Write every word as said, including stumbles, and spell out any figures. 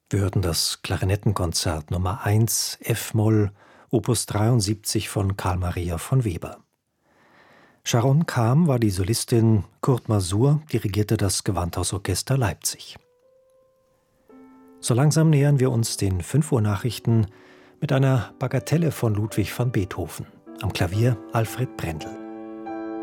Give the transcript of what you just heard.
Wir hörten das Klarinettenkonzert Nummer eins F-Moll, Opus dreiundsiebzig von Carl Maria von Weber. Sharon Kam war die Solistin, Kurt Masur dirigierte das Gewandhausorchester Leipzig. So langsam nähern wir uns den fünf Uhr Nachrichten mit einer Bagatelle von Ludwig van Beethoven. Am Klavier Alfred Brendel.